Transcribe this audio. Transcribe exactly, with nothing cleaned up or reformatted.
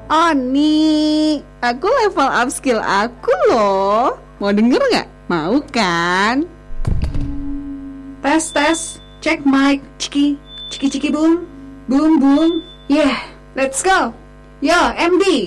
Oni, aku level up skill aku loh. Mau denger gak? Mau kan? Tes, tes, cek mic, ciki, ciki, ciki, boom, boom, boom. Yeah, let's go. Yo, M D,